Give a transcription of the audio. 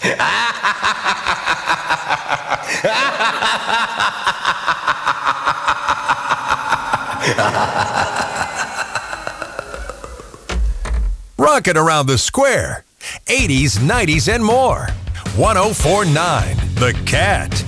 Rockin' around the square. 80s, 90s, and more. 104.9 The Cat.